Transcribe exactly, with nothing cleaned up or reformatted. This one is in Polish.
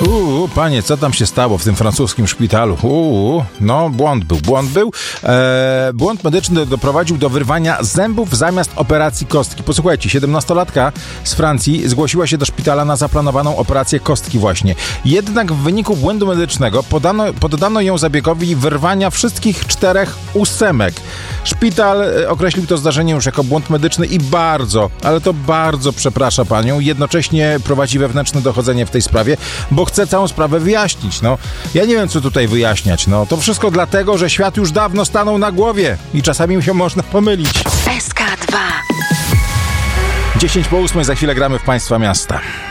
Uuu, panie, co tam się stało w tym francuskim szpitalu? Uuu, no błąd był, błąd był. Eee, błąd medyczny doprowadził do wyrwania zębów zamiast operacji kostki. Posłuchajcie, siedemnastolatka z Francji zgłosiła się do szpitala na zaplanowaną operację kostki właśnie. Jednak w wyniku błędu medycznego podano, poddano ją zabiegowi wyrwania wszystkich czterech ósemek. Szpital określił to zdarzenie już jako błąd medyczny i bardzo, ale to bardzo przeprasza panią. Jednocześnie prowadzi wewnętrzne dochodzenie w tej sprawie, bo chce całą sprawę wyjaśnić. No, ja nie wiem, co tutaj wyjaśniać. No, to wszystko dlatego, że świat już dawno stanął na głowie i czasami się można pomylić. S K dwa. dziesięć po ósmej, za chwilę gramy w Państwa Miasta.